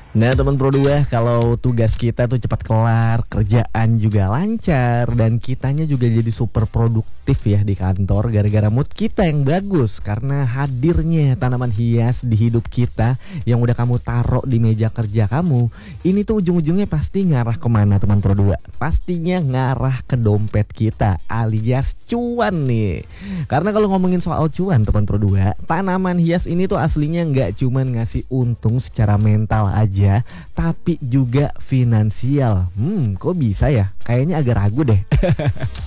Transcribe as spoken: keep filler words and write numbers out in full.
Nah teman Pro dua, kalau tugas kita tuh cepat kelar, kerjaan juga lancar, dan kitanya juga jadi super produktif ya di kantor gara-gara mood kita yang bagus. Karena hadirnya tanaman hias di hidup kita yang udah kamu taruh di meja kerja kamu, ini tuh ujung-ujungnya pasti ngarah kemana teman Pro dua? Pastinya ngarah ke dompet kita alias cuan nih. Karena kalau ngomongin soal cuan teman Pro dua, tanaman hias ini tuh aslinya nggak cuman ngasih untung secara mental aja, tapi juga finansial. Hmm, kok bisa ya? Kayaknya agak ragu deh.